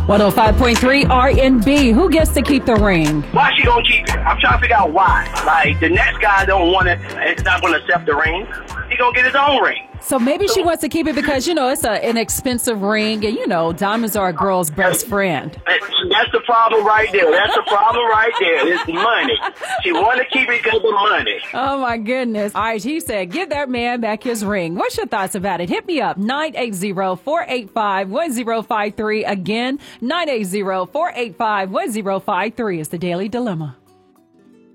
105.3 R&B. Who gets to keep the ring? Why she gonna keep it? I'm trying to figure out why. Like, the next guy don't want it, it's not gonna accept the ring. He gonna get his own ring. So maybe she wants to keep it because, it's an expensive ring. And, diamonds are a girl's best friend. That's the problem right there. That's the problem right there. It's money. She want to keep it because of money. Oh, my goodness. All right, he said, give that man back his ring. What's your thoughts about it? Hit me up, 980-485-1053. Again, 980-485-1053 is the Daily Dilemma.